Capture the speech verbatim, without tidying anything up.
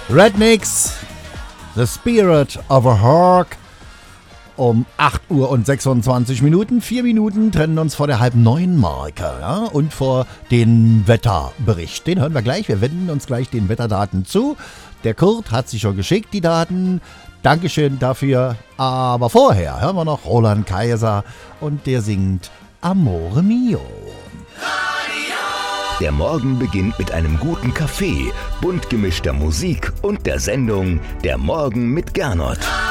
Rednecks, The Spirit of a Hawk. Um acht Uhr und sechsundzwanzig Minuten. Vier Minuten trennen uns vor der halb neun Marke, ja? Und vor den Wetterbericht. Den hören wir gleich. Wir wenden uns gleich den Wetterdaten zu. Der Kurt hat sich schon geschickt, die Daten. Dankeschön dafür. Aber vorher hören wir noch Roland Kaiser und der singt Amore Mio. Der Morgen beginnt mit einem guten Kaffee, bunt gemischter Musik und der Sendung Der Morgen mit Gernot.